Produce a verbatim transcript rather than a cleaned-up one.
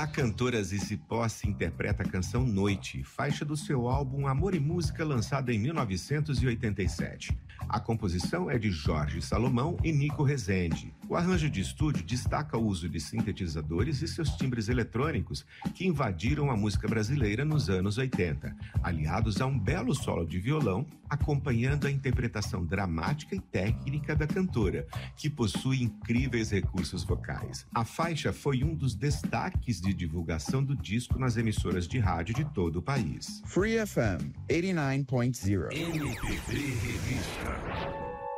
A cantora Zizi Posse interpreta a canção Noite, faixa do seu álbum Amor e Música, lançado em mil novecentos e oitenta e sete. A composição é de Jorge Salomão e Nico Rezende. O arranjo de estúdio destaca o uso de sintetizadores e seus timbres eletrônicos que invadiram a música brasileira nos anos oitenta, aliados a um belo solo de violão, acompanhando a interpretação dramática e técnica da cantora, que possui incríveis recursos vocais. A faixa foi um dos destaques de divulgação do disco nas emissoras de rádio de todo o país. Free F M oitenta e nove ponto zero. M P B Revista.